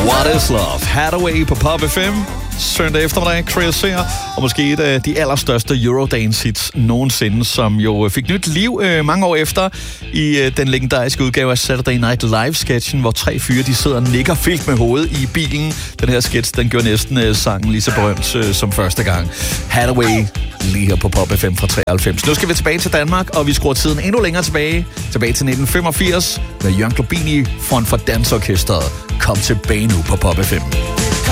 What is Love? Hathaway på Pop FM. Søndag eftermiddag, Chris her. Og måske et af de allerstørste Eurodance-hits nogensinde, som jo fik nyt liv mange år efter i den legendariske udgave af Saturday Night Live-sketchen, hvor 3 fyre de sidder og nikker fint med hovedet i bilen. Den her sketch, den gjorde næsten sangen lige så berømt som første gang. Hathaway lige her på Pop FM fra 93. Nu skal vi tilbage til Danmark, og vi skruer tiden endnu længere tilbage til 1985 med Jørgen Globini, front for Dansorkestret. Kom tilbage nu på Pop FM.